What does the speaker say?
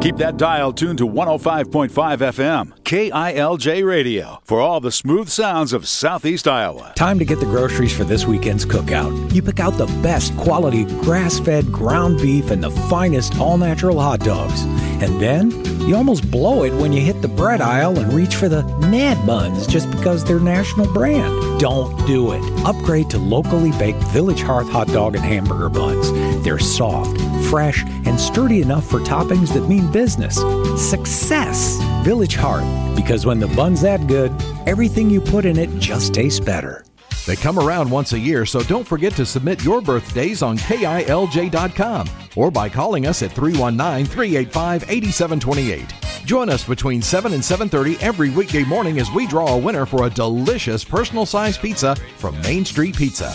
Keep that dial tuned to 105.5 FM, KILJ Radio, for all the smooth sounds of Southeast Iowa. Time to get the groceries for this weekend's cookout. You pick out the best quality grass-fed ground beef and the finest all-natural hot dogs. And then you almost blow it when you hit the bread aisle and reach for the Mad Buns just because they're national brand. Don't do it. Upgrade to locally baked Village Hearth hot dog and hamburger buns. They're soft, fresh, and sturdy enough for toppings that mean business. Success! Village Hearth. Because when the bun's that good, everything you put in it just tastes better. They come around once a year, so don't forget to submit your birthdays on KILJ.com or by calling us at 319-385-8728. Join us between 7 and 7:30 every weekday morning as we draw a winner for a delicious personal-sized pizza from Main Street Pizza.